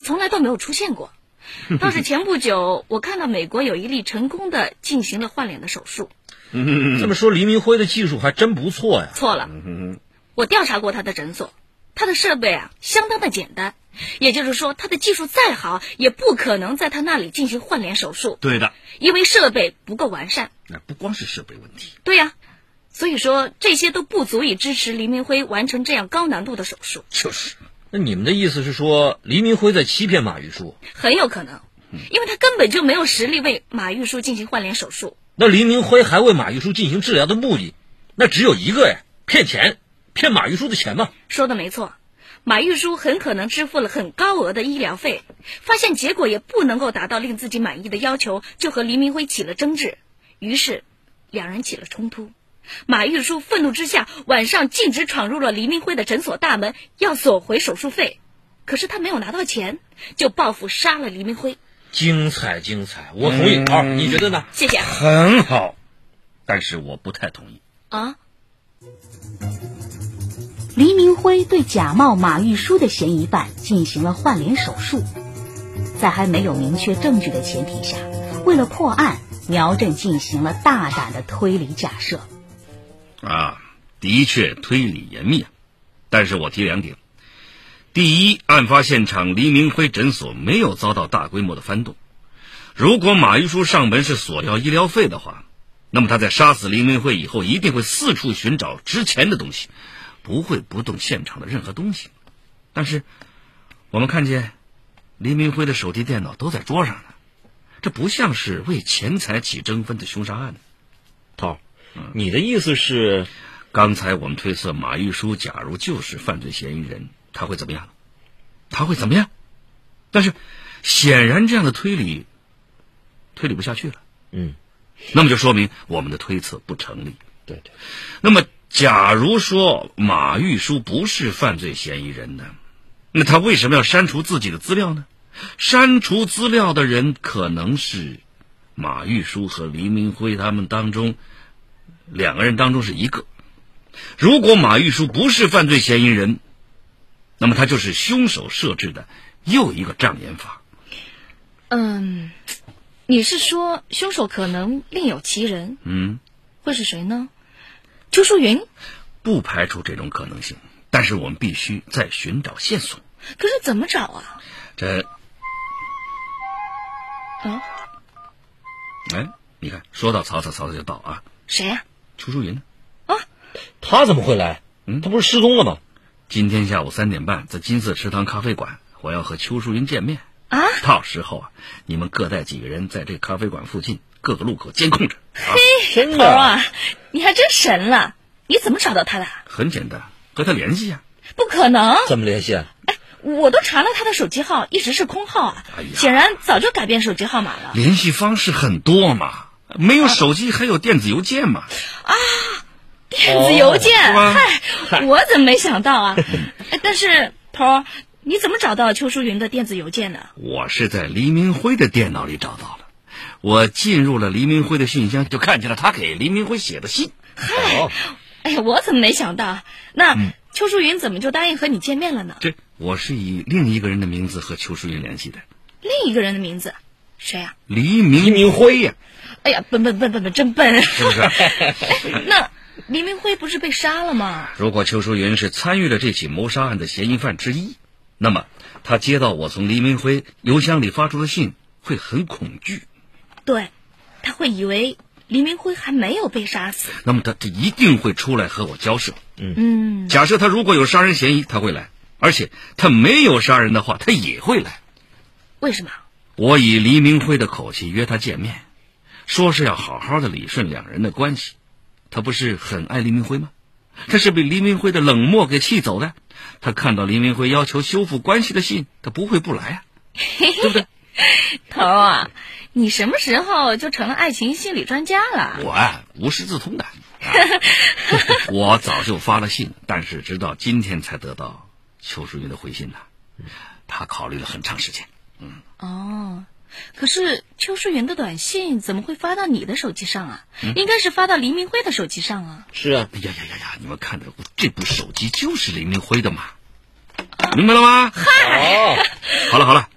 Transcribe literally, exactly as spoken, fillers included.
从来都没有出现过。倒是前不久我看到美国有一例成功的进行了换脸的手术。 这么说黎明辉的技术还真不错呀。 错了，我调查过他的诊所，他的设备啊相当的简单，也就是说他的技术再好也不可能在他那里进行换脸手术。 对的， 因为设备不够完善。 那不光是设备问题。 对呀、啊，所以说这些都不足以支持黎明辉完成这样高难度的手术。 就是，那你们的意思是说黎明辉在欺骗马玉书？ 很有可能，因为他根本就没有实力为马玉书进行换脸手术。 那黎明辉还为马玉书进行治疗的目的，那只有一个呀，骗钱，骗马玉书的钱嘛。 说的没错，马玉书很可能支付了很高额的医疗费，发现结果也不能够达到令自己满意的要求，就和黎明辉起了争执，于是两人起了冲突。马玉书愤怒之下，晚上径直闯入了黎明辉的诊所大门，要索回手术费，可是他没有拿到钱，就报复杀了黎明辉。 精彩精彩，我同意。嗯、好，你觉得呢？ 谢谢。 很好，但是我不太同意。 啊？ 黎明辉对假冒马玉书的嫌疑犯进行了换脸手术，在还没有明确证据的前提下，为了破案，苗振进行了大胆的推理假设。 啊，的确推理严密啊，但是我提两点。第一，案发现场黎明辉诊所没有遭到大规模的翻动。如果马玉书上门是索要医疗费的话，那么他在杀死黎明辉以后一定会四处寻找值钱的东西，不会不动现场的任何东西。但是我们看见黎明辉的手提电脑都在桌上呢，这不像是为钱财起争纷的凶杀案。 涛，嗯、你的意思是， 刚才我们推测马玉书假如就是犯罪嫌疑人，他会怎么样？他会怎么样？但是显然这样的推理推理不下去了。 嗯， 那么就说明我们的推测不成立。 对对。 那么假如说马玉书不是犯罪嫌疑人呢，那他为什么要删除自己的资料呢？删除资料的人可能是马玉书和黎明辉他们当中两个人当中是一个。如果马玉书不是犯罪嫌疑人，那么他就是凶手设置的又一个障眼法。 嗯，你是说凶手可能另有其人？ 嗯， 会是谁呢？邱淑云？ 不排除这种可能性，但是我们必须再寻找线索。 可是怎么找啊？ 这， 啊？ 哎，你看，说到曹操，曹操就到啊。 谁呀、啊？ 邱淑云呢？ 啊？ 他怎么会来？嗯，他不是失踪了吗？ 今天下午三点半，在金色池塘咖啡馆，我要和邱淑云见面。 啊？ 到时候啊，你们各带几个人在这个咖啡馆附近各个路口监控着。 嘿， 真的啊，你还真神了！你怎么找到他的？ 很简单，和他联系呀、 啊。不可能！ 怎么联系啊？ 哎，我都查了他的手机号，一直是空号啊。 哎呀， 显然早就改变手机号码了。 联系方式很多嘛，没有手机还有电子邮件嘛。 啊，电子邮件， 哦、 嗨，我怎么没想到啊？但是头儿，你怎么找到邱淑云的电子邮件的？ 我是在黎明辉的电脑里找到了。我进入了黎明辉的信箱，就看见了他给黎明辉写的信。 嗨，哎呀，我怎么没想到？那、嗯、邱淑云怎么就答应和你见面了呢？ 这我是以另一个人的名字和邱淑云联系的。 另一个人的名字？谁呀、啊？ 黎明明辉呀！ 哎呀，笨笨笨笨笨，真笨， 是不是？ 哎，那黎明辉不是被杀了吗？ 如果邱淑云是参与了这起谋杀案的嫌疑犯之一，那么他接到我从黎明辉邮箱里发出的信，会很恐惧。 对，他会以为黎明辉还没有被杀死。 那么他这一定会出来和我交涉。 嗯， 假设他如果有杀人嫌疑，他会来；而且他没有杀人的话，他也会来。 为什么？ 我以黎明辉的口气约他见面，说是要好好的理顺两人的关系。他不是很爱黎明辉吗？他是被黎明辉的冷漠给气走的。他看到黎明辉要求修复关系的信，他不会不来啊，对不对？ 头啊，你什么时候就成了爱情心理专家了？ 我啊，无师自通的、啊、我早就发了信，但是直到今天才得到邱淑云的回信呢。他考虑了很长时间。嗯， 哦，可是邱淑云的短信怎么会发到你的手机上啊？嗯、应该是发到黎明辉的手机上啊。 是啊， 哎呀呀呀呀！你们看的这部手机就是黎明辉的嘛，明白了吗？ 嗨， 哦， 好了好了，